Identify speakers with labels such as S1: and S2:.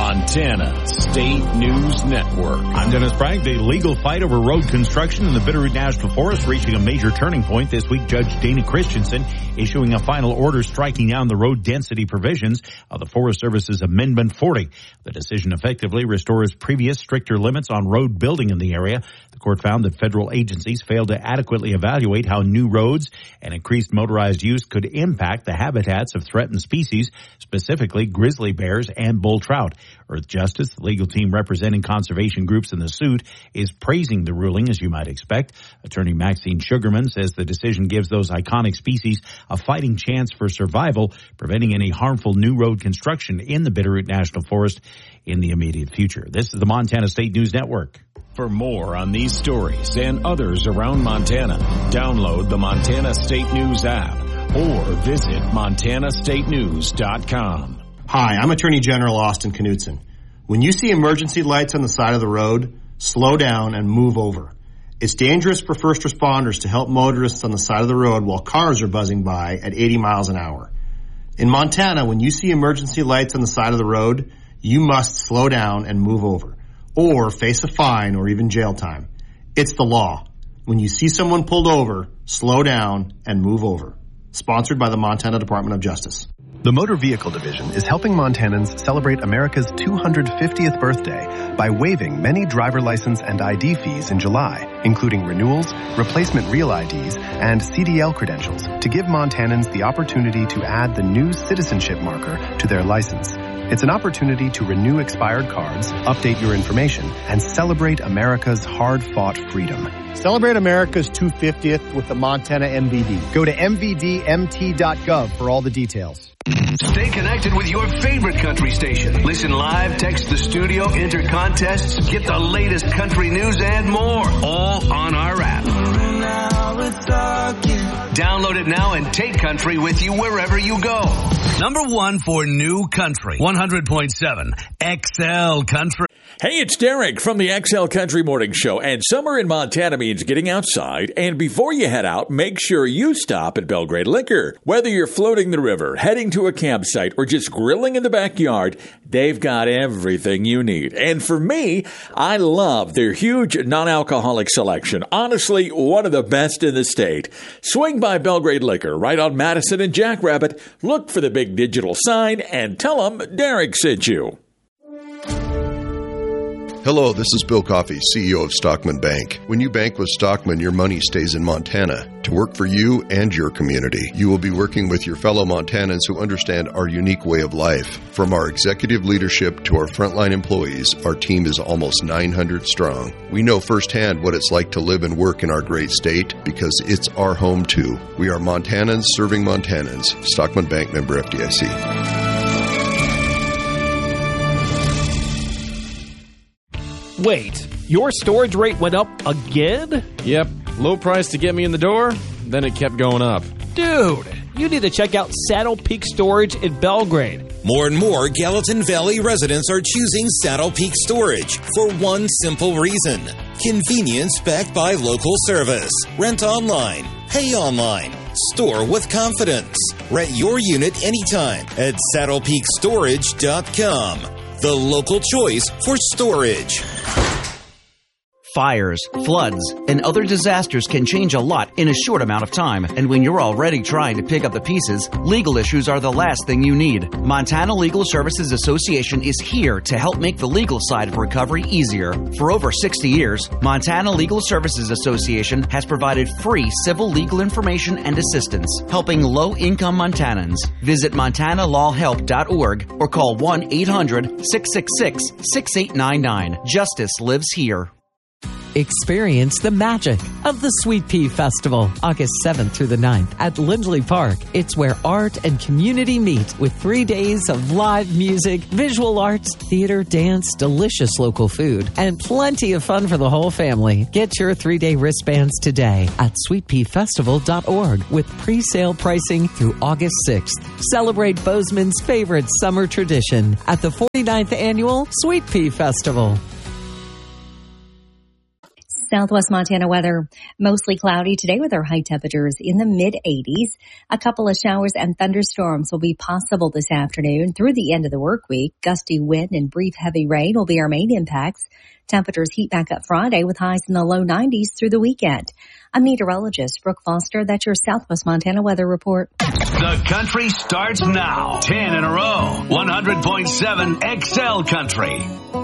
S1: Montana State News Network.
S2: I'm Dennis Bragg. The legal fight over road construction in the Bitterroot National Forest reaching a major turning point this week. Judge Dana Christensen issuing a final order striking down the road density provisions of the Forest Service's Amendment 40. The decision effectively restores previous stricter limits on road building in the area. The court found that federal agencies failed to adequately evaluate how new roads and increased motorized use could impact the habitats of threatened species, specifically grizzly bears and bull trout. Earth Justice, the legal team representing conservation groups in the suit, is praising the ruling, as you might expect. Attorney Maxine Sugarman says the decision gives those iconic species a fighting chance for survival, preventing any harmful new road construction in the Bitterroot National Forest in the immediate future. This is the Montana State News Network.
S1: For more on these stories and others around Montana, download the Montana State News app or visit montanastatenews.com.
S3: Hi, I'm Attorney General Austin Knudsen. When you see emergency lights on the side of the road, slow down and move over. It's dangerous for first responders to help motorists on the side of the road while cars are buzzing by at 80 miles an hour. In Montana, when you see emergency lights on the side of the road, you must slow down and move over, or face a fine or even jail time. It's the law. When you see someone pulled over, slow down and move over. Sponsored by the Montana Department of Justice.
S4: The Motor Vehicle Division is helping Montanans celebrate America's 250th birthday by waiving many driver license and ID fees in July, including renewals, replacement real IDs, and CDL credentials to give Montanans the opportunity to add the new citizenship marker to their license. It's an opportunity to renew expired cards, update your information, and celebrate America's hard-fought freedom.
S5: Celebrate America's 250th with the Montana MVD. Go to mvdmt.gov for all the details.
S6: Stay connected with your favorite country station. Listen live, text the studio, enter contests, get the latest country news and more, all on our app. Download it now and take country with you wherever you go. Number 1 for new country, 100.7 XL Country.
S7: Hey, it's Derek from the XL Country Morning Show, and summer in Montana means getting outside, and before you head out, make sure you stop at Belgrade Liquor. Whether you're floating the river, heading to a campsite, or just grilling in the backyard, they've got everything you need. And for me, I love their huge non-alcoholic selection. Honestly, one of the best in the state. Swing by Belgrade Liquor right on Madison and Jackrabbit. Look for the big digital sign and tell them Derek sent you.
S8: Hello, this is Bill Coffey, CEO of Stockman Bank. When you bank with Stockman, your money stays in Montana to work for you and your community. You will be working with your fellow Montanans who understand our unique way of life. From our executive leadership to our frontline employees, our team is almost 900 strong. We know firsthand what it's like to live and work in our great state because it's our home too. We are Montanans serving Montanans. Stockman Bank, member FDIC.
S9: Wait, your storage rate went up again?
S10: Yep, low price to get me in the door, then it kept going up.
S9: Dude, you need to check out Saddle Peak Storage in Belgrade.
S11: More and more Gallatin Valley residents are choosing Saddle Peak Storage for one simple reason. Convenience backed by local service. Rent online, pay online, store with confidence. Rent your unit anytime at saddlepeakstorage.com. The local choice for storage.
S12: Fires, floods, and other disasters can change a lot in a short amount of time. And when you're already trying to pick up the pieces, legal issues are the last thing you need. Montana Legal Services Association is here to help make the legal side of recovery easier. For over 60 years, Montana Legal Services Association has provided free civil legal information and assistance, helping low-income Montanans. Visit montanalawhelp.org or call 1-800-666-6899. Justice lives here.
S13: Experience the magic of the Sweet Pea Festival, August 7th through the 9th at Lindley Park. It's where art and community meet with 3 days of live music, visual arts, theater, dance, delicious local food, and plenty of fun for the whole family. Get your 3-day wristbands today at sweetpeafestival.org with pre-sale pricing through August 6th. Celebrate Bozeman's favorite summer tradition at the 49th Annual Sweet Pea Festival.
S14: Southwest Montana weather, mostly cloudy today with our high temperatures in the mid-80s. A couple of showers and thunderstorms will be possible this afternoon through the end of the work week. Gusty wind and brief heavy rain will be our main impacts. Temperatures heat back up Friday with highs in the low 90s through the weekend. I'm meteorologist Brooke Foster. That's your Southwest Montana weather report.
S6: The country starts now. 10 in a row. 100.7 XL Country.